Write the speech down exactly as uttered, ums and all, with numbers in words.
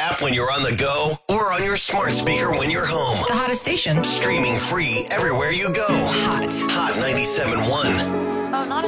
app when you're on the go or on your smart speaker when you're home. The hottest station. Streaming free everywhere you go. Hot. Hot ninety-seven point one. Oh, not